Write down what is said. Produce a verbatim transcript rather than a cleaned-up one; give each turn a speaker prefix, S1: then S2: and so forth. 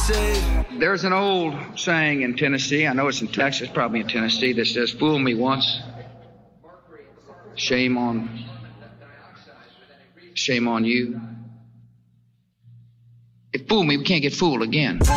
S1: There's an old saying in Tennessee, I know it's in Texas, probably in Tennessee, that says, fool me once, shame on, shame on you. If fool me, we can't get fooled again.